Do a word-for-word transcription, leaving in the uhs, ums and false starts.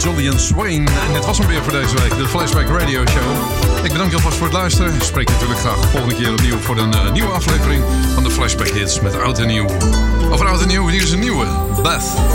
Julian Swain. En dit was hem weer voor deze week, de Flashback Radio Show. Ik bedank je alvast voor het luisteren. Ik spreek je natuurlijk graag de volgende keer opnieuw voor een uh, nieuwe aflevering van de Flashback Hits met Oud en Nieuw. Over Oud en Nieuw, hier is een nieuwe, Beth.